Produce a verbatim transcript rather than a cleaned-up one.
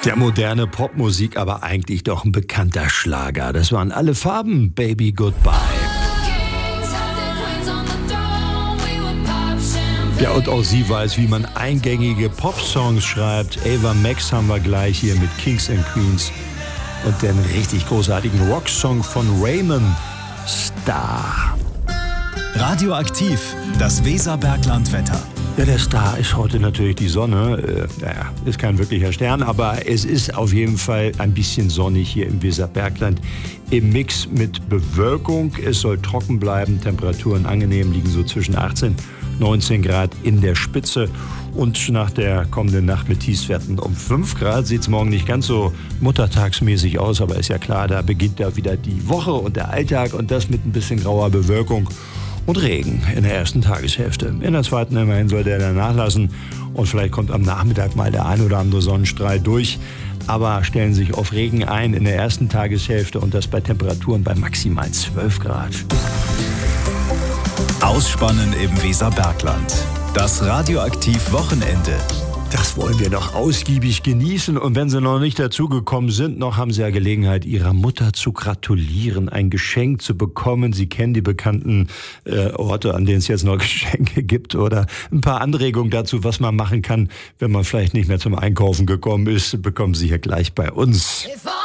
Der moderne Popmusik, aber eigentlich doch ein bekannter Schlager. Das waren Alle Farben, Baby Goodbye. Ja, und auch sie weiß, wie man eingängige Popsongs schreibt. Ava Max haben wir gleich hier mit Kings and Queens. Und den richtig großartigen Rocksong von Raymond, Star. Radioaktiv, das Weserberglandwetter. Ja, der Star ist heute natürlich die Sonne. Äh, naja, ist kein wirklicher Stern, aber es ist auf jeden Fall ein bisschen sonnig hier im Weserbergland. Im Mix mit Bewölkung. Es soll trocken bleiben, Temperaturen angenehm, liegen so zwischen achtzehn, neunzehn Grad in der Spitze. Und nach der kommenden Nacht mit Tiefstwerten um fünf Grad sieht es morgen nicht ganz so muttertagsmäßig aus. Aber ist ja klar, da beginnt da wieder die Woche und der Alltag und das mit ein bisschen grauer Bewölkung. Und Regen in der ersten Tageshälfte. In der zweiten immerhin soll der dann nachlassen. Und vielleicht kommt am Nachmittag mal der ein oder andere Sonnenstrahl durch. Aber stellen sich auf Regen ein in der ersten Tageshälfte und das bei Temperaturen bei maximal zwölf Grad. Ausspannen im Weserbergland. Das Radioaktiv-Wochenende. Das wollen wir noch ausgiebig genießen. Und wenn Sie noch nicht dazugekommen sind, noch haben Sie ja Gelegenheit, Ihrer Mutter zu gratulieren, ein Geschenk zu bekommen. Sie kennen die bekannten äh, Orte, an denen es jetzt noch Geschenke gibt oder ein paar Anregungen dazu, was man machen kann, wenn man vielleicht nicht mehr zum Einkaufen gekommen ist, bekommen Sie hier gleich bei uns.